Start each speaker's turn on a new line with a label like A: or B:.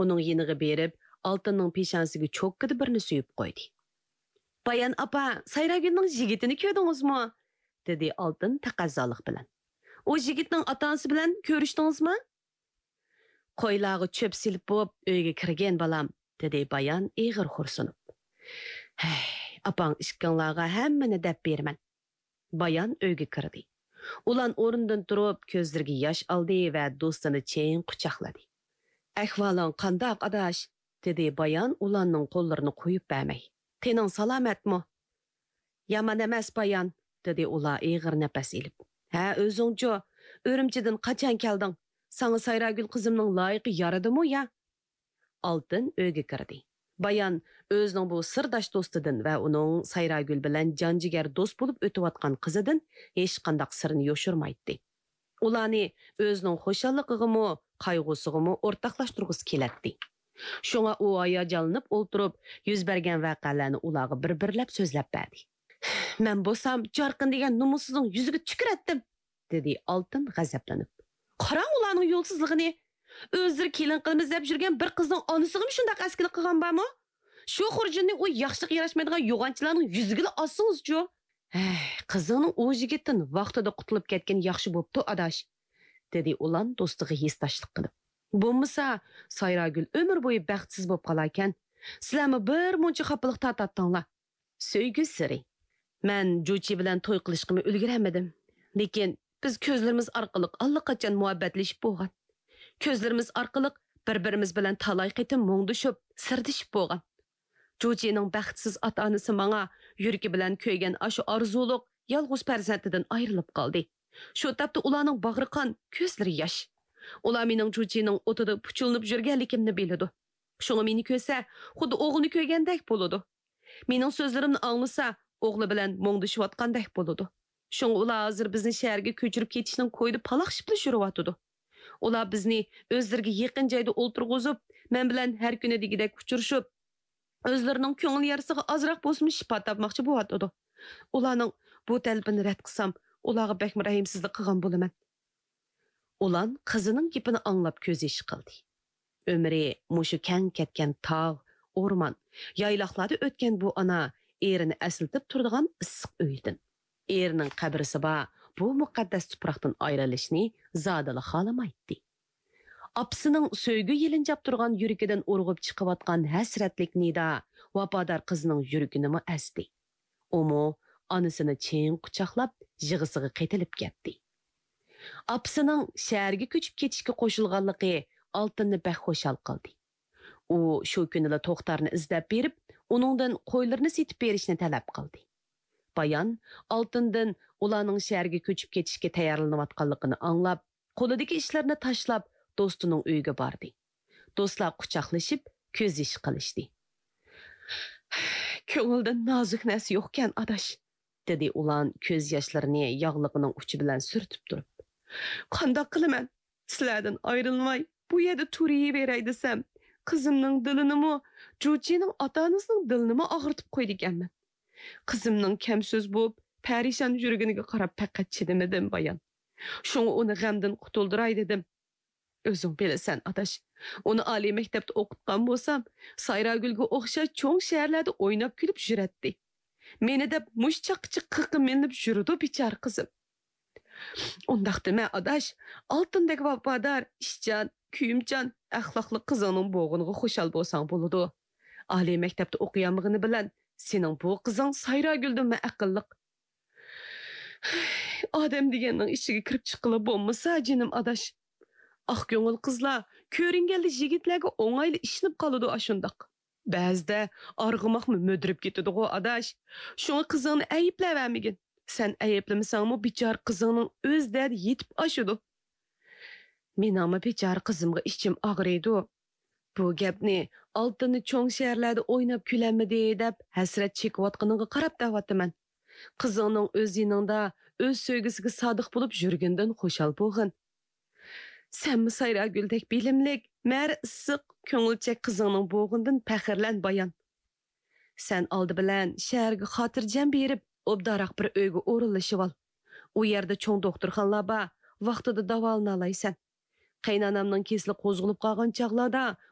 A: Onun yeniga berib, Altınның peshonasiga cho'kkida birini suyib qo'ydi. Bayan apa, Sayragülning yigitini ko'rdingizmi? Dedi Altın taqazzoliq bilan. O yigitning ota-onasi bilan ko'rishdingizmi? Qo'ylag'i cho'p silib bo'lib, uyga kirgan balam, dedi Bayan ig'ir xursunib. Hey, apang ishkinglarga hammani deb berman. Bayan uyga kirdi. Ulan o'rnidan turib, ko'zlariga yosh oldi va do'stini cheng quchoqladi. Ahvoling qandoq adash? Dedi Bayan ulanning qo'llarini qo'yib bermay. Tening salomatmi? Yomon emas Bayan, dedi ular ig'ir nafas ilib. Ha, o'zingchi, Urumchidan qachon kelding? Sana Sayragül qizimning loyiqi yaradimi ya? Altın uyga kirdi. Bayan o'zining bu sirdosh do'stidan va uning Sayragül bilan jonjigar do'st bo'lib o'tayotgan qizidan hech qanday sirni yoshirmaydi. Ularni o'zining xo'shallig'imi, qayg'usig'imi o'rtoqlashtirg'isi keladi. Shunga u hayajonlanib o'ltirib, yuz bergan voqealarni ularga bir-birlab so'zlab berdi. Men bo'lsam, Jarqin degan nomussizning yuziga tukiratdim, dedi Altın g'azablanib. Qarang ularning yo'lsizligini. O'zlari kelin qilamiz deb yurgan bir qizning onasiga shunday askilik qilgan bormi? Shu xurjinning u yaxshilik yarashmaydigan yo'g'onchilarning yuziga ossingiz-chu. Qizingning o yigitdan vaqtida qutulib ketgan yaxshi bo'pti, adash, dedi ulan do'stiga hissdoshlik qilib. Bo'lmasa, Sayragül ömür bo'yi baxtsiz bo'lib qolarkan, sizlarmi bir muncha xafalık tortatdinglar. Söygü siri. Men Jo'chi bilan to'y qilishga ulguramadim. Lekin biz ko'zlarimiz orqali allaqachon muhabbatlashib bo'lgan. Ko'zlarimiz orqali bir-birimiz bilan talay qitim mo'ngdishib, sirdishib bo'lgan. Jo'chining baxtsiz ota-onasi menga yuragi bilan ko'ygan ashu orzuliq yolg'iz farzandidan ayrilib qoldi. Shu tapda ularning bag'ri qon, ko'zlari yosh. Ular mening Jo'chining o'tida puchilib yurganligimni biladi. Shunga meni ko'rsa, xuddi o'g'lini ko'rgandek bo'ladi. Mening so'zlarimni anglasa, o'g'li bilan mo'ngdishayotgandek bo'ladi. Shunga ular hozir bizni shaharga ko'chirib ketishning qo'ydi paloqshib yuryapti. Ular bizni o'zlariga yaqin joyda o'ltirg'izib, men bilan har kuni degidek uchrashib, o'zlarining ko'ngil yarasiga ozroq bo'lsin shifo topmoqchi bo'lyapti. Ularning bu talabini rad qilsam, ularga bakmi rahimsizlik qilgan bo'laman. Ulan qizining gapini anglab ko'z yoshi qildi. Umri mushu kang ketgan tog', o'rmon, yayloqlarda o'tgan bu ona erini asıltib turadigan issiq uydan. Erining qabrisi ba bu muqaddas tuproqdan ayrilishni zodila xolamaydi. Apsining so'ygu yilinjab turgan yuragidan urg'ib chiqayotgan hasratlik nida vafodor qizining yuragini asdi. Umu onasini cheng quchoqlab yig'isiga qaytilib ketdi. Apsining shaharga ko'chib ketishga qo'shilganligi Altınni bak xo'shal qildi. U shu kunida To'xtarni izlab berib, uningdan qo'ylarni setib berishni talab qildi. Bayan Altından ularning shaharga ko'chib ketishga tayyorlanayotganligini anglab, qo'lidagi ishlarni tashlab, do'stining uyiga bordi. Do'stlar quchoqlashib, ko'z yosh qilishdi. Ko'ngilda nozik narsa yo'qkan, adash, dedi ulan ko'z yoshlarini yog'lig'ining uchi bilan surtib turib. Qandoq qilaman? Sizlardan ayrilmay, bu yerda turaveray desam, qizimning dilini, Jo'chining ota-onasining dilini og'ritib qo'ydi ekanman. Qizimning kam so'z bo'lib, parishon yurganiga qarab faqat chidamadim Bayan. Shunga uni g'amdan qutuldiray dedim. O'zing bilasan, adash, uni oliy maktabda o'qitgan bo'lsam, Sayragülga o'xshash cho'ng shaharlarda o'ynab kulib yuradi. Meni deb mushchaqchi qiqi minib yurdi bichar qizim. Undaq dema, adash, Altındek vafodor, ishchan, kuyimchan, axloqli qizining bo'g'iniga xushal bo'lsang bo'ladi. Oliy maktabda o'qiyamig'ini bilan sening bu qizing Sayragüldan aqlliq. Odam deganning ichiga kirib chiqila bo'lmasa, jinim adash. Aq ko'ngil qizlar ko'ringanli yigitlarga o'ng'ayli ishinib qoladi ashundaq. Ba'zida arg'umoqmi mo'dirib ketadi-ku adash. Shunga qizingni ayiblavermagin. Sen ayıplamasangmı bichar qizingning o'zida yetib oshidi. Meningmi bichar qizimga ichim og'riydi. Bu gapni Altınni cho'ng shaharlarda o'ynab kulamidi deb hasrat chekayotganiga qarab da'vatman. Qizingning o'zingda o'z so'ygisiga sodiq bo'lib yurgandan xushal bo'lg'in. Senmi Sayragüldek bilimlik, mer issiq, ko'ngilchak qizingning bo'g'indan faxrlan Bayan. Sen oldi bilan shaharga xotirjam berib, obdaroq bir uyga o'rinlashib ol. U yerda cho'ng doktorxonalar bor, vaqtida davolana olaysan. Qaynonamning keslik qo'zg'ilib qolgan chaqlarda